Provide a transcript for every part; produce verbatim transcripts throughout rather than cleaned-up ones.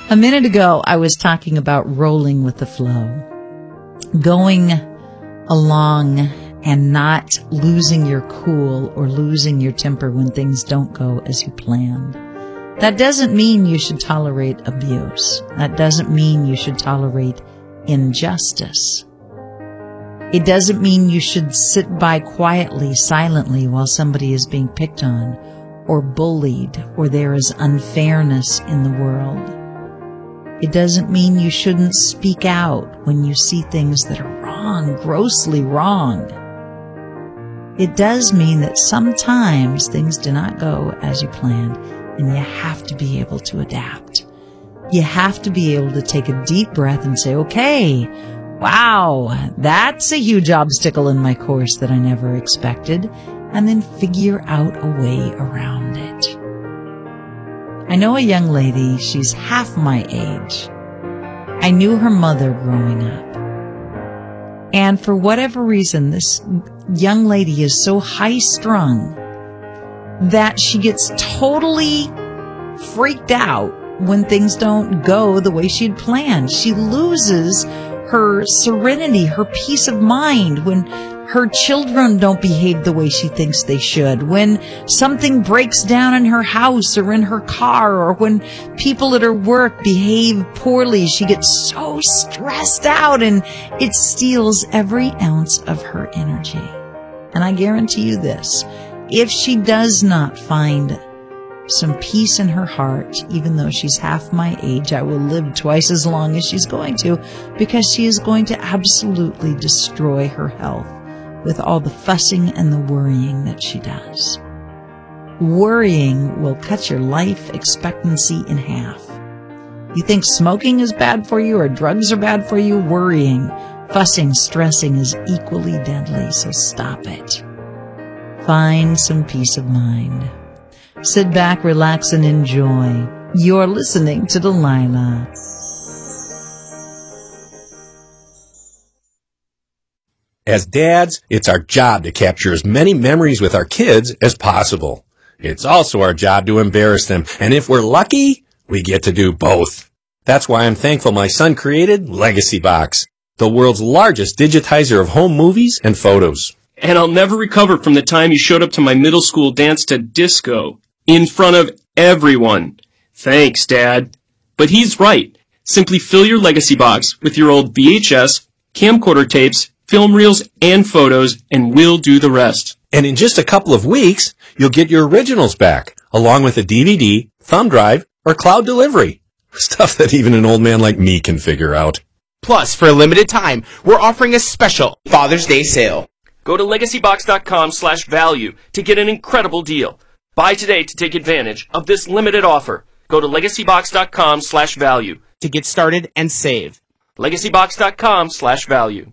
A minute ago, I was talking about rolling with the flow, going along and not losing your cool or losing your temper when things don't go as you planned. That doesn't mean you should tolerate abuse. That doesn't mean you should tolerate injustice. It doesn't mean you should sit by quietly, silently while somebody is being picked on or bullied or there is unfairness in the world. It doesn't mean you shouldn't speak out when you see things that are wrong, grossly wrong. It does mean that sometimes things do not go as you planned, and you have to be able to adapt. You have to be able to take a deep breath and say, okay, wow, that's a huge obstacle in my course that I never expected, and then figure out a way around it. I know a young lady, she's half my age. I knew her mother growing up. And for whatever reason, this young lady is so high-strung that she gets totally freaked out when things don't go the way she'd planned. She loses her serenity, her peace of mind when her children don't behave the way she thinks they should, when something breaks down in her house or in her car, or when people at her work behave poorly. She gets so stressed out and it steals every ounce of her energy. And I guarantee you this, if she does not find some peace in her heart, even though she's half my age, I will live twice as long as she's going to, because she is going to absolutely destroy her health with all the fussing and the worrying that she does. Worrying will cut your life expectancy in half. You think smoking is bad for you or drugs are bad for you? Worrying, fussing, stressing is equally deadly, so stop it. Find some peace of mind. Sit back, relax, and enjoy. You're listening to Delilah. As dads, it's our job to capture as many memories with our kids as possible. It's also our job to embarrass them, and if we're lucky, we get to do both. That's why I'm thankful my son created Legacy Box, the world's largest digitizer of home movies and photos. And I'll never recover from the time you showed up to my middle school dance to disco in front of everyone. Thanks, Dad. But he's right. Simply fill your Legacy Box with your old V H S, camcorder tapes, film reels, and photos, and we'll do the rest. And in just a couple of weeks, you'll get your originals back, along with a D V D, thumb drive, or cloud delivery. Stuff that even an old man like me can figure out. Plus, for a limited time, we're offering a special Father's Day sale. Go to legacybox.com slash value to get an incredible deal. Buy today to take advantage of this limited offer. Go to legacybox.com slash value to get started and save. legacybox.com slash value.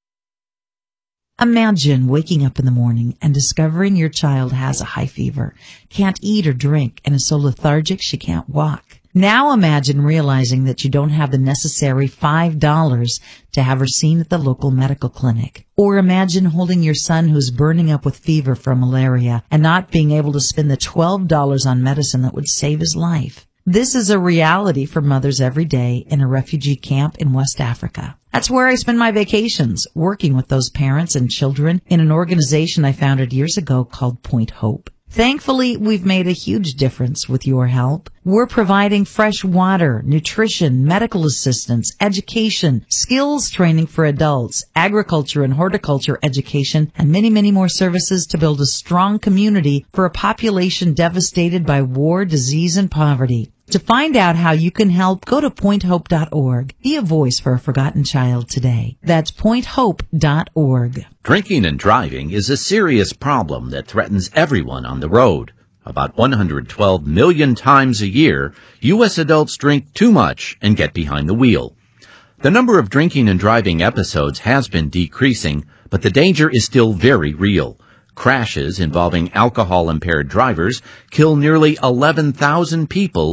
Imagine waking up in the morning and discovering your child has a high fever, can't eat or drink, and is so lethargic she can't walk. Now imagine realizing that you don't have the necessary five dollars to have her seen at the local medical clinic. Or imagine holding your son who's burning up with fever from malaria and not being able to spend the twelve dollars on medicine that would save his life. This is a reality for mothers every day in a refugee camp in West Africa. That's where I spend my vacations, working with those parents and children in an organization I founded years ago called Point Hope. Thankfully, we've made a huge difference with your help. We're providing fresh water, nutrition, medical assistance, education, skills training for adults, agriculture and horticulture education, and many, many more services to build a strong community for a population devastated by war, disease, and poverty. To find out how you can help, go to point hope dot org. Be a voice for a forgotten child today. That's point hope dot org. Drinking and driving is a serious problem that threatens everyone on the road. About one hundred twelve million times a year, U S adults drink too much and get behind the wheel. The number of drinking and driving episodes has been decreasing, but the danger is still very real. Crashes involving alcohol-impaired drivers kill nearly eleven thousand people